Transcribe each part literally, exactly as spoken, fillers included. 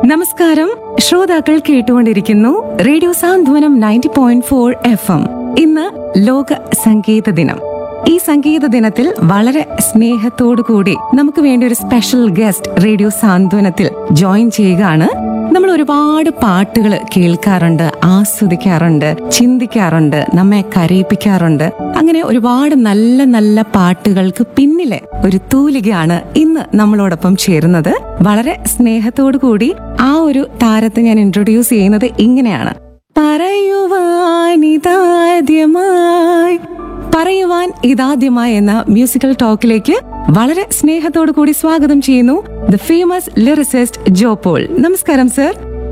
നമസ്കാരം. ശ്രോതാക്കൾ കേട്ടുകൊണ്ടിരിക്കുന്നു റേഡിയോ സാന്ത്വനം ninety point four F M. ഇന്ന് ലോക സംഗീത ദിനം. ഈ സംഗീത ദിനത്തിൽ വളരെ സ്നേഹത്തോടു കൂടി നമുക്ക് വേണ്ടി ഒരു സ്പെഷ്യൽ ഗസ്റ്റ് റേഡിയോ സാന്ത്വനത്തിൽ ജോയിൻ ചെയ്യുകയാണ്. നമ്മൾ ഒരുപാട് പാട്ടുകൾ കേൾക്കാറുണ്ട്, ആസ്വദിക്കാറുണ്ട്, ചിന്തിക്കാറുണ്ട്, നമ്മെ കരയിപ്പിക്കാറുണ്ട്. അങ്ങനെ ഒരുപാട് നല്ല നല്ല പാട്ടുകൾക്ക് പിന്നിലെ ഒരു തൂലികയാണ് ഇന്ന് നമ്മളോടൊപ്പം ചേരുന്നത്. വളരെ സ്നേഹത്തോടു കൂടി ആ ഒരു താരത്തെ ഞാൻ ഇൻട്രൊഡ്യൂസ് ചെയ്യുന്നത് ഇങ്ങനെയാണ്. പറയുവാനിതാദ്യമായി പറയുവാൻ ഇതാദ്യമായി എന്ന മ്യൂസിക്കൽ ടോക്കിലേക്ക് വളരെ സ്നേഹത്തോടു കൂടി സ്വാഗതം ചെയ്യുന്നു the famous lyricist Joe Paul. നമസ്കാരം സർ.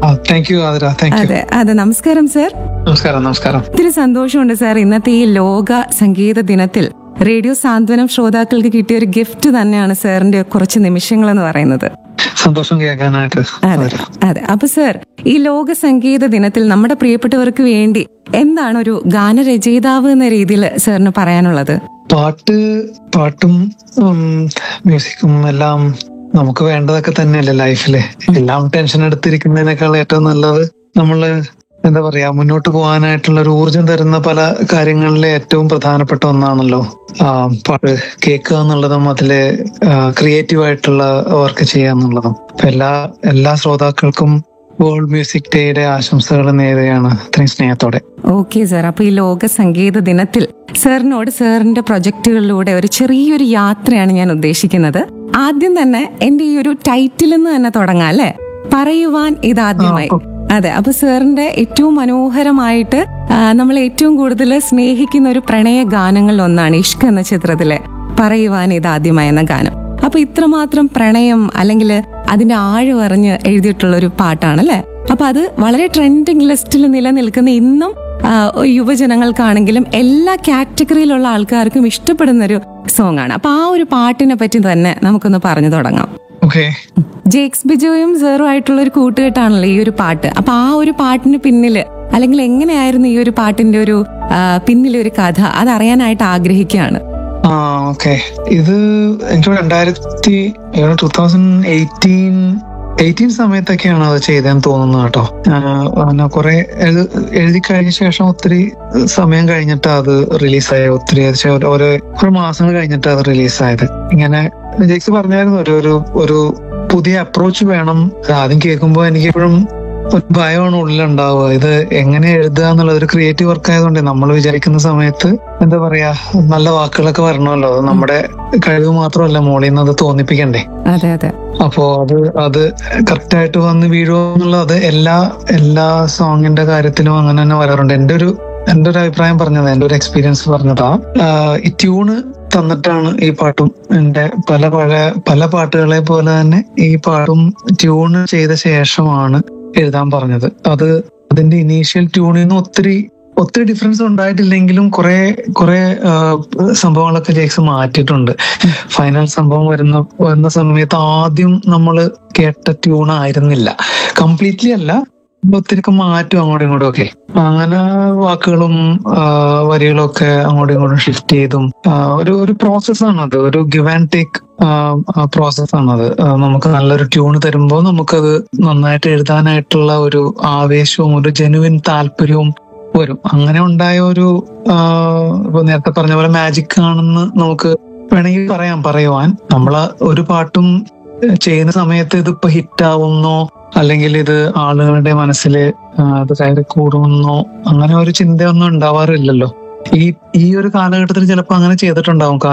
അതെ അതെ നമസ്കാരം സർ. നമസ്കാരം. നമസ്കാരം. ഒത്തിരി സന്തോഷമുണ്ട് സാർ. ഇന്നത്തെ ഈ ലോക സംഗീത ദിനത്തിൽ റേഡിയോ സാന്ത്വനം ശ്രോതാക്കൾക്ക് കിട്ടിയ ഒരു ഗിഫ്റ്റ് തന്നെയാണ് സാറിന്റെ കുറച്ച് നിമിഷങ്ങൾ എന്ന് പറയുന്നത്. സന്തോഷം കേൾക്കാനായിട്ട്. അതെ അതെ അപ്പൊ സർ, ഈ ലോക സംഗീത ദിനത്തിൽ നമ്മുടെ പ്രിയപ്പെട്ടവർക്ക് വേണ്ടി എന്താണ് ഒരു ഗാനരചയിതാവ് എന്ന രീതിയിൽ സാറിന് പറയാനുള്ളത്? പാട്ട് പാട്ടും മ്യൂസിക്കും എല്ലാം നമുക്ക് വേണ്ടതൊക്കെ തന്നെയല്ലേ ലൈഫില്. എല്ലാം ടെൻഷൻ എടുത്തിരിക്കുന്നതിനേക്കാൾ ഏറ്റവും നല്ലത് നമ്മള് എന്താ പറയാ മുന്നോട്ട് പോകാനായിട്ടുള്ള ഒരു ഊർജം തരുന്ന പല കാര്യങ്ങളിലെ ഏറ്റവും പ്രധാനപ്പെട്ട ഒന്നാണല്ലോ ആ പാട്ട് കേൾക്കുക എന്നുള്ളതും അതില് ക്രിയേറ്റീവ് ആയിട്ടുള്ള വർക്ക് ചെയ്യുക എന്നുള്ളതും. എല്ലാ എല്ലാ ശ്രോതാക്കൾക്കും വേൾഡ് മ്യൂസിക് ഡേയുടെ ആശംസകൾ നേരുകയാണ് ഇത്രയും സ്നേഹത്തോടെ. Okay sir. അപ്പൊ ഈ ലോക സംഗീത ദിനത്തിൽ സാറിനോട് സാറിന്റെ പ്രൊജക്ടുകളിലൂടെ ഒരു ചെറിയൊരു യാത്രയാണ് ഞാൻ ഉദ്ദേശിക്കുന്നത്. ആദ്യം തന്നെ എന്റെ ഈ ഒരു ടൈറ്റിൽ നിന്ന് തന്നെ തുടങ്ങാം അല്ലെ? പറയുവാൻ ഇതാദ്യമായി. അതെ. അപ്പൊ സാറിന്റെ ഏറ്റവും മനോഹരമായിട്ട് നമ്മൾ ഏറ്റവും കൂടുതൽ സ്നേഹിക്കുന്ന ഒരു പ്രണയ ഗാനങ്ങളിൽ ഒന്നാണ് ഇഷ്ക് എന്ന ചിത്രത്തിലെ പറയുവാൻ ഇതാദ്യമായി എന്ന ഗാനം. അപ്പൊ ഇത്രമാത്രം പ്രണയം അല്ലെങ്കിൽ അതിന്റെ ആഴമറിഞ്ഞ് എഴുതിയിട്ടുള്ള ഒരു പാട്ടാണല്ലേ. അപ്പൊ അത് വളരെ ട്രെൻഡിങ് ലിസ്റ്റിൽ നിലനിൽക്കുന്ന ഇന്നും യുവജനങ്ങൾക്കാണെങ്കിലും എല്ലാ കാറ്റഗറിയിലുള്ള ആൾക്കാർക്കും ഇഷ്ടപ്പെടുന്ന ഒരു സോങ് ആണ്. അപ്പൊ ആ ഒരു പാട്ടിനെ പറ്റി തന്നെ നമുക്കൊന്ന് പറഞ്ഞു തുടങ്ങാം. ജേക്സ് ബിജോയും സാറും ആയിട്ടുള്ള ഒരു കൂട്ടുകെട്ടാണല്ലോ ഈ ഒരു പാട്ട്. അപ്പൊ ആ ഒരു പാട്ടിന് പിന്നില് അല്ലെങ്കിൽ എങ്ങനെയായിരുന്നു ഈ ഒരു പാട്ടിന്റെ ഒരു പിന്നിലെ ഒരു കഥ, അതറിയാനായിട്ട് ആഗ്രഹിക്കുകയാണ്. ആ ഓക്കെ. ഇത് എനിക്ക് രണ്ടായിരത്തി ടൂ തൗസൻഡ് എയ്റ്റീൻ എയ്റ്റീൻ സമയത്തൊക്കെയാണ് അത് ചെയ്തതെന്ന് തോന്നുന്നത് കേട്ടോ. കുറെ എഴുതി കഴിഞ്ഞ ശേഷം ഒത്തിരി സമയം കഴിഞ്ഞിട്ട് അത് റിലീസായി. ഒത്തിരി ഓരോ കുറെ മാസങ്ങൾ കഴിഞ്ഞിട്ട് അത് റിലീസായത്. ഇങ്ങനെ ജെക്സ് പറഞ്ഞായിരുന്നു ഒരു ഒരു ഒരു പുതിയ അപ്രോച്ച് വേണം. ആദ്യം കേൾക്കുമ്പോൾ എനിക്ക് എപ്പോഴും ഒരു ഭയമാണ് ഉള്ളിലുണ്ടാവുക. ഇത് എങ്ങനെ എഴുതുക എന്നുള്ളത് ഒരു ക്രിയേറ്റീവ് വർക്ക് ആയതുകൊണ്ട് നമ്മൾ വിചാരിക്കുന്ന സമയത്ത് എന്താ പറയാ നല്ല വാക്കുകളൊക്കെ വരണമല്ലോ. നമ്മുടെ കഴിവ് മാത്രമല്ല, മോളിൽ നിന്ന് അത് തോന്നിപ്പിക്കണ്ടേ. അതെ അതെ. അപ്പോ അത് അത് കറക്റ്റ് ആയിട്ട് വന്ന് വീഴുമോ എന്നുള്ളത് എല്ലാ എല്ലാ സോങ്ങിന്റെ കാര്യത്തിലും അങ്ങനെ തന്നെ വരാറുണ്ട്. എന്റെ ഒരു എന്റെ ഒരു അഭിപ്രായം പറഞ്ഞതാ, എന്റെ ഒരു എക്സ്പീരിയൻസ് പറഞ്ഞതാ. ഈ ട്യൂണ് തന്നിട്ടാണ് ഈ പാട്ടും എന്റെ പല പഴയ പല പാട്ടുകളെ പോലെ തന്നെ ഈ പാട്ടും ട്യൂണ് ചെയ്ത ശേഷമാണ് എഴുതാൻ പറഞ്ഞത്. അത് അതിന്റെ ഇനീഷ്യൽ ട്യൂണിൽ നിന്ന് ഒത്തിരി ഒത്തിരി ഡിഫറൻസ് ഉണ്ടായിട്ടില്ലെങ്കിലും കുറെ കുറെ സംഭവങ്ങളൊക്കെ ജേക്സ് മാറ്റിയിട്ടുണ്ട്. ഫൈനൽ സംഭവം വരുന്ന വരുന്ന സമയത്ത് ആദ്യം നമ്മൾ കേട്ട ട്യൂൺ ആയിരുന്നില്ല, കംപ്ലീറ്റ്ലി അല്ല, ഒത്തിരി മാറ്റും അങ്ങോട്ടും ഇങ്ങോട്ടും ഒക്കെ. അങ്ങനെ വാക്കുകളും വരികളും ഒക്കെ അങ്ങോട്ടും ഇങ്ങോട്ടും ഷിഫ്റ്റ് ചെയ്തും ഒരു ഒരു പ്രോസസ്സാണത്, ഒരു ഗിവ് ആൻഡ് ടേക്ക് പ്രോസസ്സാണത്. നമുക്ക് നല്ലൊരു ട്യൂൺ തരുമ്പോൾ നമുക്കത് നന്നായിട്ട് എഴുതാനായിട്ടുള്ള ഒരു ആവേശവും ഒരു ജെനുവിൻ താല്പര്യവും വരും. അങ്ങനെ ഉണ്ടായ ഒരു ഇപ്പൊ നേരത്തെ പറഞ്ഞ പോലെ മാജിക് ആണെന്ന് നമുക്ക് വേണമെങ്കിൽ പറയാം. പറയുവാൻ നമ്മള് ഒരു പാട്ടും ചെയ്യുന്ന സമയത്ത് ഇതിപ്പോ ഹിറ്റ് ആവുന്നോ അല്ലെങ്കിൽ ഇത് ആളുകളുടെ മനസ്സിൽ അത് കയറി കൂടുമെന്നോ അങ്ങനെ ഒരു ചിന്തയൊന്നും ഉണ്ടാവാറില്ലല്ലോ. ഈ ഈ ഒരു കാലഘട്ടത്തിൽ ചിലപ്പോൾ അങ്ങനെ ചെയ്തിട്ടുണ്ടാവും.